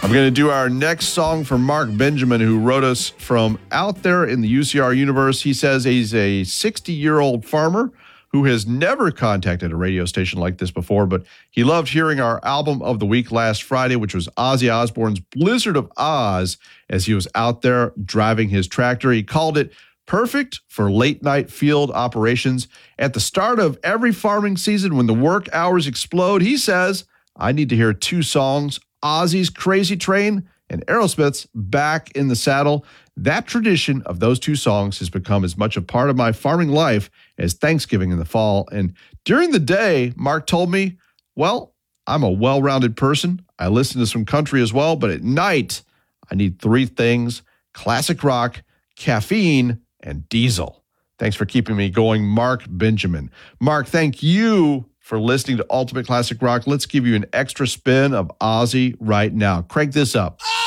I'm going to do our next song for Mark Benjamin, who wrote us from out there in the UCR universe. He says he's a 60-year-old farmer who has never contacted a radio station like this before, but he loved hearing our album of the week last Friday, which was Ozzy Osbourne's Blizzard of Oz, as he was out there driving his tractor. He called it perfect for late-night field operations. At the start of every farming season, when the work hours explode, he says, I need to hear two songs, Ozzy's Crazy Train and Aerosmith's Back in the Saddle. That tradition of those two songs has become as much a part of my farming life as Thanksgiving in the fall. And during the day, Mark told me, well, I'm a well-rounded person. I listen to some country as well, but at night, I need three things: classic rock, caffeine, and diesel. Thanks for keeping me going, Mark Benjamin. Mark, thank you for listening to Ultimate Classic Rock. Let's give you an extra spin of Ozzy right now. Crank this up.